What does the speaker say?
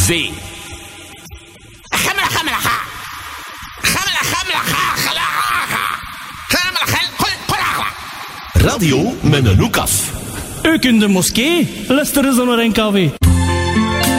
V. Radio met een Lucas. U kunt de moskee, luisteren ze naar NKW.